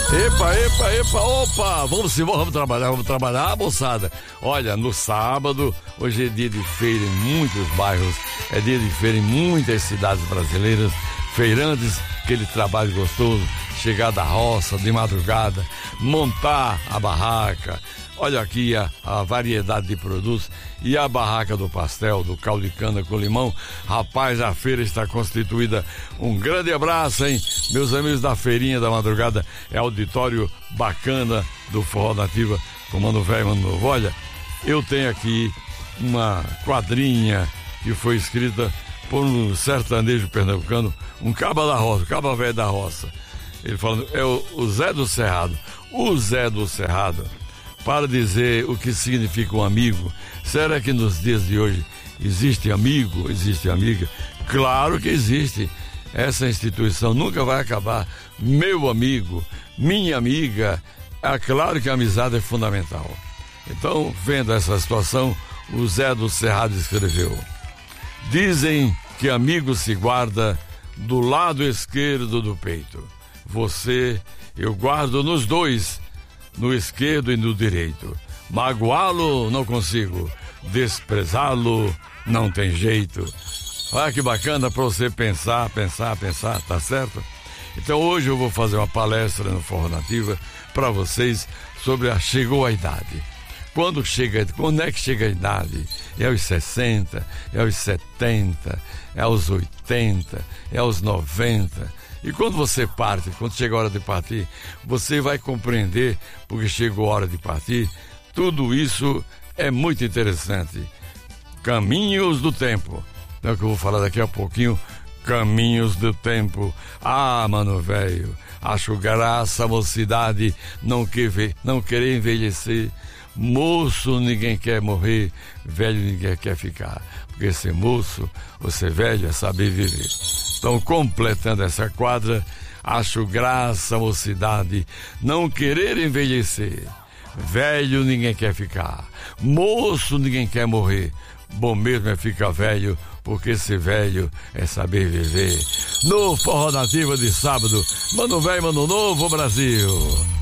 Opa, vamos trabalhar, moçada. Olha, no sábado, hoje é dia de feira em muitos bairros, é dia de feira em muitas cidades brasileiras, feirantes, aquele trabalho gostoso, chegar da roça de madrugada, montar a barraca. Olha aqui a variedade de produtos e a barraca do pastel, do caldo de cana com limão. Rapaz, a feira está constituída. Um grande abraço, hein? Meus amigos da Feirinha da Madrugada, é auditório bacana do Forró Nativa, com Mano Velho, Mano Novo. Olha, eu tenho aqui uma quadrinha que foi escrita por um sertanejo pernambucano, um caba da roça, caba velho da roça. Ele falando, é o Zé do Cerrado. O Zé do Cerrado, para dizer o que significa um amigo. Será que nos dias de hoje existe amigo, existe amiga? Claro que existe. Essa instituição nunca vai acabar. Meu amigo, minha amiga, é claro que a amizade é fundamental. Então, vendo essa situação, o Zé do Cerrado escreveu: dizem que amigo se guarda do lado esquerdo do peito. Você, eu guardo nos dois, no esquerdo e no direito. Magoá-lo não consigo, desprezá-lo não tem jeito. Olha que bacana para você pensar, tá certo? Então hoje eu vou fazer uma palestra no Forró Nativa para vocês sobre chegou a idade. Quando é que chega a idade? É aos 60, é aos 70, é aos 80, é aos 90. E quando você parte, quando chega a hora de partir, você vai compreender porque chegou a hora de partir. Tudo isso é muito interessante. Caminhos do tempo. É o que eu vou falar daqui a pouquinho. Caminhos do tempo. Ah, mano velho, acho graça a mocidade não querer envelhecer. Moço ninguém quer morrer, velho ninguém quer ficar. Porque ser moço ou ser velho é saber viver. Então, completando essa quadra, acho graça a mocidade não querer envelhecer. Velho ninguém quer ficar, moço ninguém quer morrer. Bom mesmo é ficar velho, porque ser velho é saber viver. No Forró Nativa de sábado, Mano Velho, Mano Novo, Brasil.